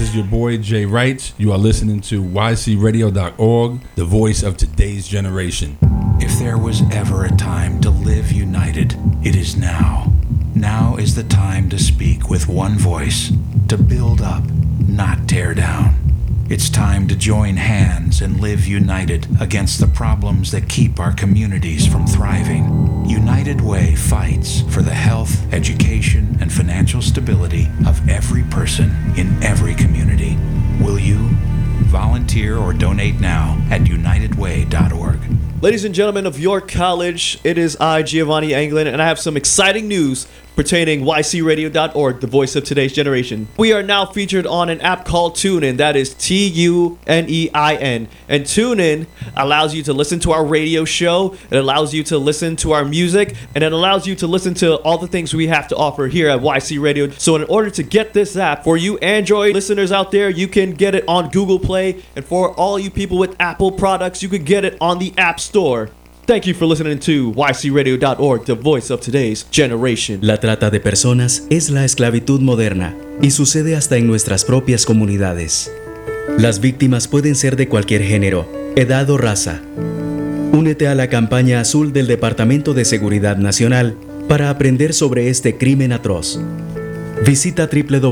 is your boy Jay Wright. You are listening to ycradio.org, the voice of today's generation. If there was ever a time to live united, it is now. Now is the time to speak with one voice, to build up, not tear down. It's time to join hands and live united against the problems that keep our communities from thriving. United Way fights for the health, education, and financial stability of every person in every community. Will you? Volunteer or donate now at unitedway.org. Ladies and gentlemen of York College, it is I, Giovanni Anglin, and I have some exciting news pertaining ycradio.org, the voice of today's generation. We are now featured on an app called TuneIn, that is TUNEIN. And TuneIn allows you to listen to our radio show, it allows you to listen to our music, and it allows you to listen to all the things we have to offer here at YC Radio. So in order to get this app, for you Android listeners out there, you can get it on Google Play, and for all you people with Apple products, you can get it on the App Store. Thank you for listening to ycradio.org, the voice of today's generation. La trata de personas es la esclavitud moderna y sucede hasta en nuestras propias comunidades. Las víctimas pueden ser de cualquier género, edad o raza. Únete a la campaña azul del Departamento de Seguridad Nacional para aprender sobre este crimen atroz. Visita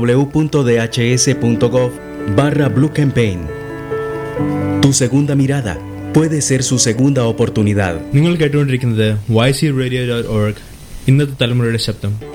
www.dhs.gov/Blue Campaign. Tu segunda mirada puede ser su segunda oportunidad. നിങ്ങൾ കേട്ടുകൊണ്ടിരിക്കുന്നത് YCRadio.org, ഇന്നത്തെ തലമുറയുടെ ശബ്ദം.